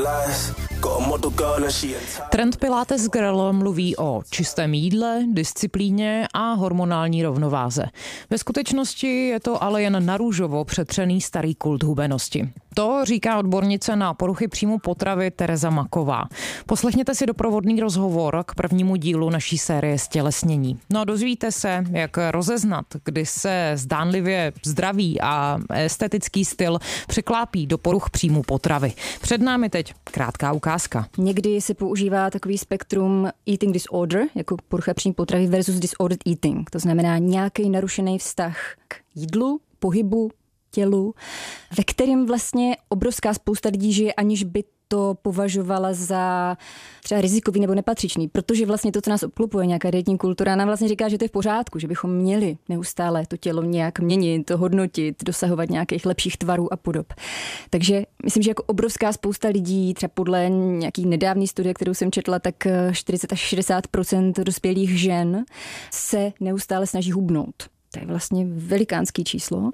Trend Pilates Girl mluví o čistém jídle, disciplíně a hormonální rovnováze. Ve skutečnosti je to ale jen narůžovo přetřený starý kult hubenosti. To říká odbornice na poruchy příjmu potravy Tereza Maková. Poslechněte si doprovodný rozhovor k prvnímu dílu naší série Stělesnění. No a dozvíte se, jak rozeznat, kdy se zdánlivě zdravý a estetický styl překlápí do poruch příjmu potravy. Před námi teď krátká ukázka. Někdy se používá takový spektrum eating disorder, jako porucha příjmu potravy versus disordered eating. To znamená nějaký narušený vztah k jídlu, pohybu, tělu, ve kterém vlastně obrovská spousta lidí žije, aniž by to považovala za třeba rizikový nebo nepatřičný, protože vlastně to, co nás obklopuje, nějaká dietní kultura, nám vlastně říká, že to je v pořádku, že bychom měli neustále to tělo nějak měnit, hodnotit, dosahovat nějakých lepších tvarů a podob. Takže myslím, že jako obrovská spousta lidí, třeba podle nějaký nedávný studie, kterou jsem četla, tak 40 až 60% dospělých žen se neustále snaží hubnout. To je vlastně velikánský číslo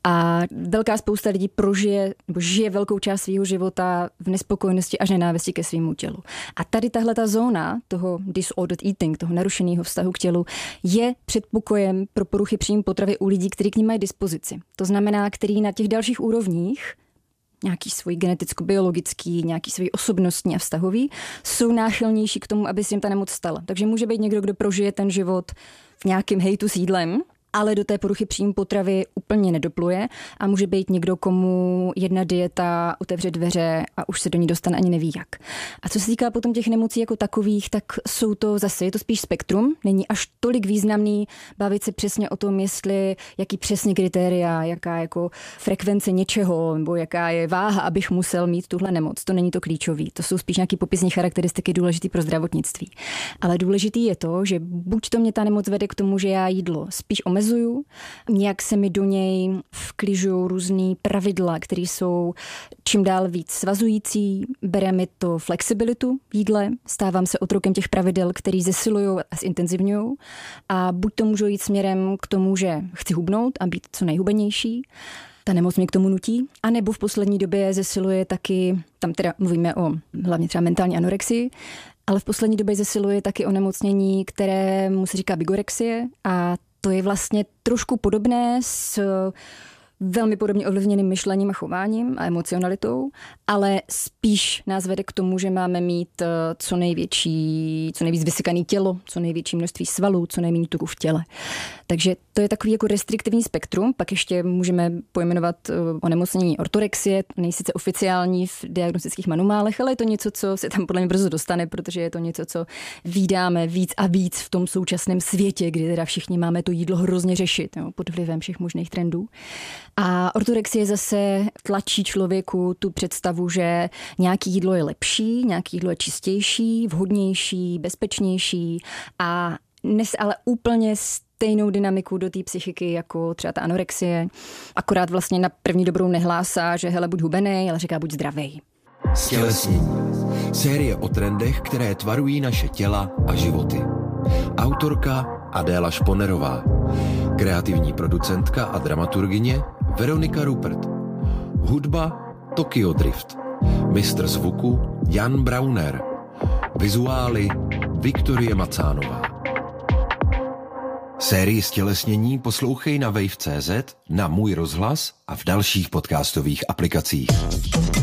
a velká spousta lidí prožije nebo žije velkou část svého života v nespokojenosti až nenávisti ke svému tělu. A tady tahle ta zóna toho disordered eating, toho narušeného vztahu k tělu, je předpokojem pro poruchy příjmu potravy u lidí, kteří k ní mají dispozici. To znamená, který na těch dalších úrovních nějaký svůj geneticko-biologický, nějaký svůj osobnostní a vztahový, jsou náchylnější k tomu, aby se jim ta nemoc stala. Takže může být někdo, kdo prožije ten život v nějakém hejtu s jídlem, ale do té poruchy příjmu potravy úplně nedopluje a může být někdo, komu jedna dieta otevře dveře a už se do ní dostane ani neví jak. A co se týká potom těch nemocí jako takových, tak jsou to zase, je to spíš spektrum, není až tolik významný bavit se přesně o tom, jaký přesně kritéria, jaká jako frekvence něčeho, nebo jaká je váha, abych musel mít tuhle nemoc. To není to klíčový, to jsou spíš nějaký popisní charakteristiky důležitý pro zdravotnictví. Ale důležitý je to, že buď to mě ta nemoc vede k tomu, že já jídlo spíš omezuju, nějak se mi do něj vkližují různý pravidla, které jsou čím dál víc svazující, bere mi to flexibilitu v jídle, stávám se otrokem těch pravidel, který zesilují a zintenzivňují a buď to můžu jít směrem k tomu, že chci hubnout a být co nejhubenější, ta nemoc mě k tomu nutí, anebo v poslední době zesiluje taky, tam teda mluvíme o hlavně třeba mentální anorexii, ale v poslední době zesiluje taky onemocnění, kterému se říká bigorexie a to je vlastně trošku podobné s velmi podobně ovlivněným myšlením a chováním a emocionalitou, ale spíš nás vede k tomu, že máme mít co nejvíc vysykaný tělo, co největší množství svalů, co nejméně tuku v těle. Takže to je takový jako restriktivní spektrum, pak ještě můžeme pojmenovat onemocnění ortorexie, nejsice oficiální v diagnostických manuálech, ale je to něco, co se tam podle mě brzo dostane, protože je to něco, co vídáme víc a víc v tom současném světě, kdy teda všichni máme to jídlo hrozně řešit, pod vlivem všech možných trendů. A ortorexie zase tlačí člověku tu představu, že nějaký jídlo je lepší, nějaký jídlo je čistější, vhodnější, bezpečnější a nese ale úplně stejnou dynamiku do té psychiky jako třeba ta anorexie. Akorát vlastně na první dobrou nehlásá, že hele, buď hubenej, ale říká buď zdravej. Stělesnění. Série o trendech, které tvarují naše těla a životy. Autorka Adéla Šponerová. Kreativní producentka a dramaturgyně Veronika Rupert. Hudba Tokyo Drift. Mistr zvuku Jan Brauner. Vizuály Viktorie Macánová. Sérii Stělesnění poslouchej na wave.cz, na Můj rozhlas a v dalších podcastových aplikacích.